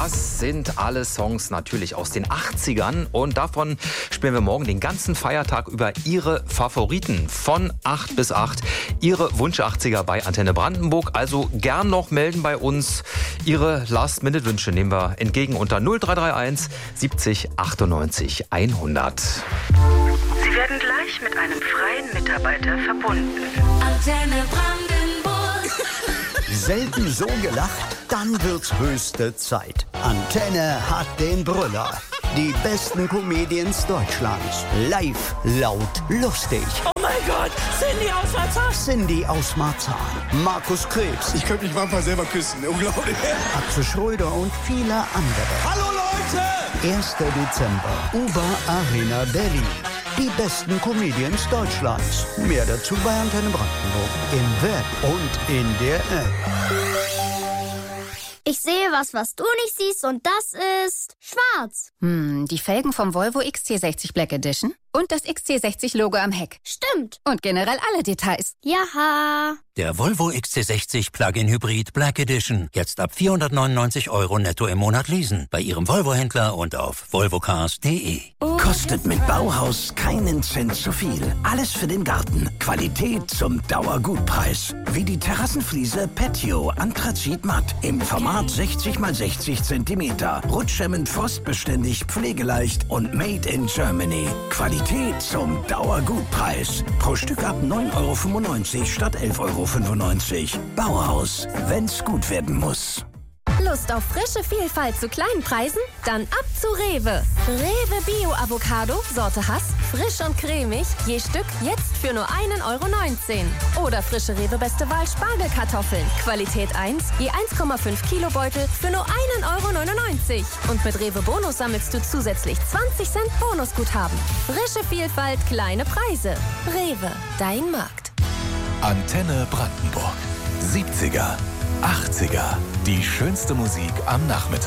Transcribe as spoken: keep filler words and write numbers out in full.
Das sind alle Songs natürlich aus den achtzigern und davon spielen wir morgen den ganzen Feiertag über Ihre Favoriten von acht bis acht. Ihre Wunsch-achtziger bei Antenne Brandenburg. Also gern noch melden bei uns. Ihre Last-Minute-Wünsche nehmen wir entgegen unter null drei drei eins siebzig achtundneunzig hundert. Sie werden gleich mit einem freien Mitarbeiter verbunden. Antenne Brandenburg. Selten so gelacht, dann wird's höchste Zeit. Antenne hat den Brüller. Die besten Comedians Deutschlands. Live, laut, lustig. Oh mein Gott, Cindy aus Marzahn. Cindy aus Marzahn. Markus Krebs. Ich könnte mich manchmal selber küssen. Unglaublich. Axel Schröder und viele andere. Hallo Leute! erster Dezember. Uber Arena Berlin. Die besten Comedians Deutschlands. Mehr dazu bei Antenne Brandenburg. Im Web und in der App. Ich sehe was, was du nicht siehst, und das ist schwarz. Hm, die Felgen vom Volvo X C sechzig Black Edition und das X C sechzig Logo am Heck. Stimmt. Und generell alle Details. Jaha. Der Volvo X C sechzig Plug-in Hybrid Black Edition. Jetzt ab vierhundertneunundneunzig Euro netto im Monat leasen. Bei Ihrem Volvo-Händler und auf volvocars punkt de. Kostet mit Bauhaus keinen Cent zu viel. Alles für den Garten. Qualität zum Dauergutpreis. Wie die Terrassenfliese Petio Anthrazit Matt. Im Format sechzig mal sechzig Zentimeter. Rutschhemmend, frostbeständig, pflegeleicht und made in Germany. Qualität zum Dauergutpreis. Pro Stück ab neun Euro fünfundneunzig statt elf Euro fünfundneunzig. Bauhaus, wenn's gut werden muss. Lust auf frische Vielfalt zu kleinen Preisen? Dann ab zu Rewe. Rewe Bio Avocado, Sorte Hass, frisch und cremig, je Stück jetzt für nur ein Euro neunzehn. Oder frische Rewe Beste Wahl Spargelkartoffeln, Qualität eins, je eins Komma fünf Kilo Beutel für nur ein Euro neunundneunzig. Und mit Rewe Bonus sammelst du zusätzlich zwanzig Cent Bonusguthaben. Frische Vielfalt, kleine Preise. Rewe, dein Markt. Antenne Brandenburg. siebziger, achtziger. Die schönste Musik am Nachmittag.